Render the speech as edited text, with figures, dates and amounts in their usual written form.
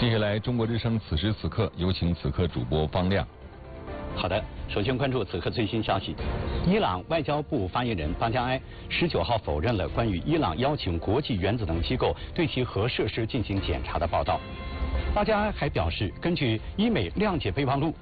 接下来，中国之声此时此刻有请此刻主播方亮。 好的，首先关注此刻最新消息。伊朗外交部发言人巴加埃19号否认了关于伊朗邀请国际原子能机构对其核设施进行检查的报道。巴加埃还表示，根据伊美谅解备忘录，